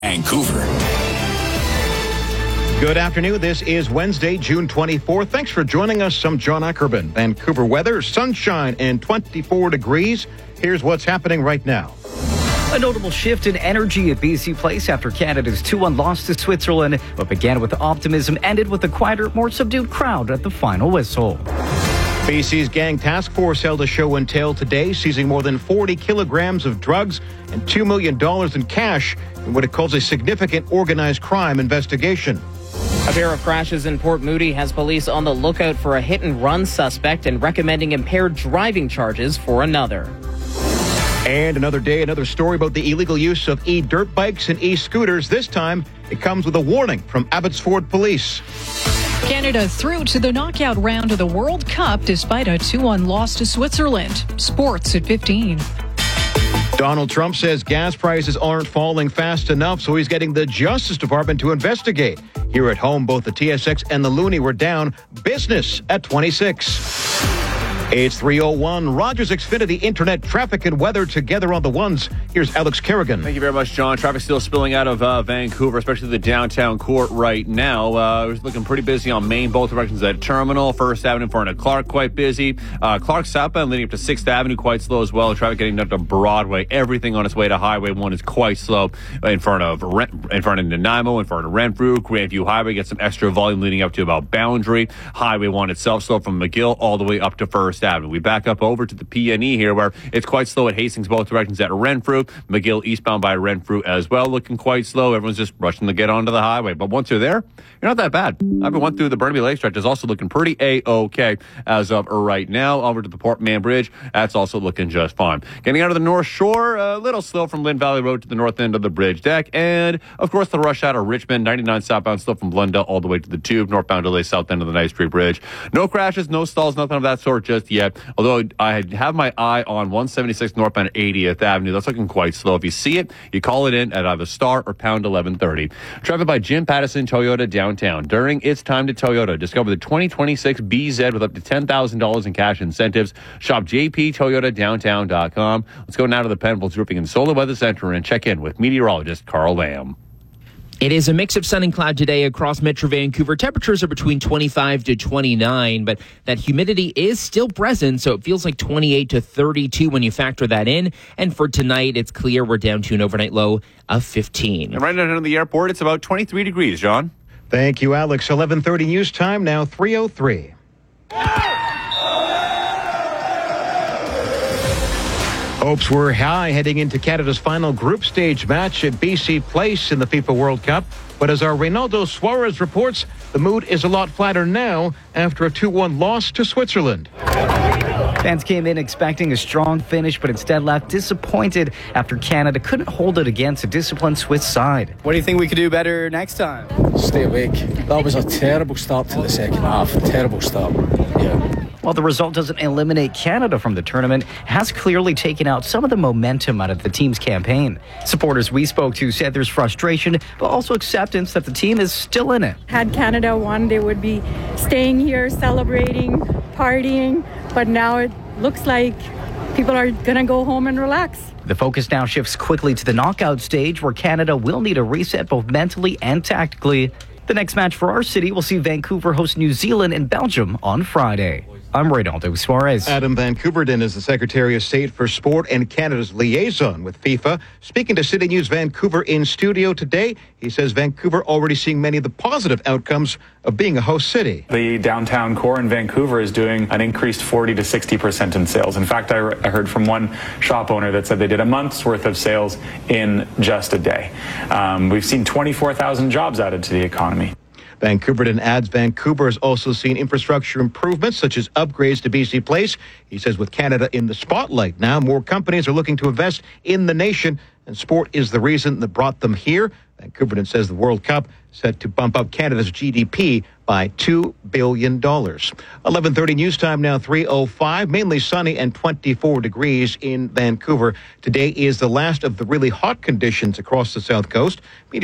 Vancouver. Good afternoon. This is Wednesday, June 24th. Thanks for joining us. I'm John Ackerman. Vancouver weather, sunshine and 24 degrees. Here's what's happening right now. A notable shift in energy at BC Place after Canada's 2-1 loss to Switzerland. What began with optimism ended with a quieter, more subdued crowd at the final whistle. BC's Gang Task Force held a show and tell today, seizing more than 40 kilograms of drugs and $2 million in cash in what it calls a significant organized crime investigation. A pair of crashes in Port Moody has police on the lookout for a hit-and-run suspect and recommending impaired driving charges for another. And another day, another story about the illegal use of e-dirt bikes and e-scooters. This time, it comes with a warning from Abbotsford Police. Canada through to the knockout round of the World Cup despite a 2-1 loss to Switzerland. Sports at 15. Donald Trump says gas prices aren't falling fast enough, so he's getting the Justice Department to investigate. Here at home, both the TSX and the Loonie were down. Business at 26. It's 3:01. Rogers Xfinity Internet traffic and weather together on the ones. Here's Alex Kerrigan. Thank you very much, John. Traffic still spilling out of Vancouver, especially the downtown core right now. It's looking pretty busy on Main, both directions at Terminal. First Avenue in front of Clark, quite busy. Clark southbound leading up to 6th Avenue, quite slow as well. Traffic getting up to Broadway. Everything on its way to Highway 1 is quite slow. In front of Nanaimo, in front of Renfrew. Grandview Highway gets some extra volume leading up to about Boundary. Highway 1 itself slow from McGill all the way up to First Avenue. We back up over to the PNE here, where it's quite slow at Hastings, both directions at Renfrew. McGill eastbound by Renfrew as well, looking quite slow. Everyone's just rushing to get onto the highway. But once you're there, you're not that bad. I've went through the Burnaby Lake stretch. Is also looking pretty A-OK as of right now. Over to the Port Mann Bridge, that's also looking just fine. Getting out of the North Shore, a little slow from Lynn Valley Road to the north end of the bridge deck. And, of course, the rush out of Richmond, 99 southbound, slow from Glendale all the way to the Tube, northbound delay south end of the Ninth Street Bridge. No crashes, no stalls, nothing of that sort just yet. Although I have my eye on 176 northbound at 80th Avenue. That's looking quite slow. If you see it, you call it in at either star or pound 1130. Traffic by Jim Pattison Toyota downtown. During its time to Toyota, discover the 2026 BZ with up to $10,000 in cash incentives. Shop jptoyotadowntown.com. Let's go now to the Penfolds Roofing and Solar Weather Center and check in with meteorologist Carl Lamb. It is a mix of sun and cloud today across Metro Vancouver. Temperatures are between 25 to 29, but that humidity is still present, so it feels like 28 to 32 when you factor that in. And for tonight, it's clear. We're down to an overnight low of 15. And right now in the airport, it's about 23 degrees, John. Thank you, Alex. 11:30 news time, now 3:03. Hopes were high heading into Canada's final group stage match at BC Place in the FIFA World Cup. But as our Reynaldo Suarez reports, the mood is a lot flatter now after a 2-1 loss to Switzerland. Fans came in expecting a strong finish, but instead left disappointed after Canada couldn't hold it against a disciplined Swiss side. What do you think we could do better next time? Stay awake. That was a terrible start to the second half. Terrible start. Yeah. While the result doesn't eliminate Canada from the tournament, it has clearly taken out some of the momentum out of the team's campaign. Supporters we spoke to said there's frustration, but also acceptance that the team is still in it. Had Canada won, they would be staying here, celebrating, partying, but now it looks like people are going to go home and relax. The focus now shifts quickly to the knockout stage, where Canada will need a reset both mentally and tactically. The next match for our city will see Vancouver host New Zealand and Belgium on Friday. I'm Reynaldo Suarez. Adam Van Koeverden is the Secretary of State for Sport and Canada's liaison with FIFA. Speaking to City News Vancouver in studio today, he says Vancouver already seeing many of the positive outcomes of being a host city. The downtown core in Vancouver is doing an increased 40 to 60% in sales. In fact, I heard from one shop owner that said they did a month's worth of sales in just a day. We've seen 24,000 jobs added to the economy. Van Koeverden adds Vancouver has also seen infrastructure improvements such as upgrades to BC Place. He says with Canada in the spotlight now, more companies are looking to invest in the nation, and sport is the reason that brought them here. Van Koeverden says the World Cup set to bump up Canada's GDP by $2 billion. 11:30 news time now, 3:05. Mainly sunny and 24 degrees in Vancouver. Today is the last of the really hot conditions across the South Coast.